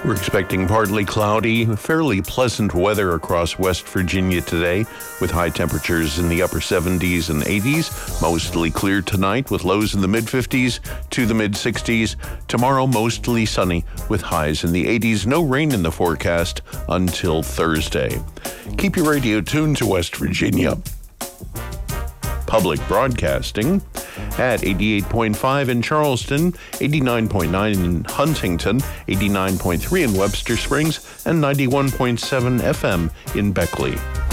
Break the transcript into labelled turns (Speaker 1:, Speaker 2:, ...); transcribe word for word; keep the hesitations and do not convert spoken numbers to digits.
Speaker 1: We're expecting partly cloudy, fairly pleasant weather across West Virginia today, with high temperatures in the upper seventies and eighties. Mostly clear tonight, with lows in the mid-fifties to the mid-sixties. Tomorrow, mostly sunny, with highs in the eighties. No rain in the forecast until Thursday. Keep your radio tuned to West Virginia Public Broadcasting at eighty-eight point five in Charleston, eighty-nine point nine in Huntington, eighty-nine point three in Webster Springs, and ninety-one point seven F M in Beckley.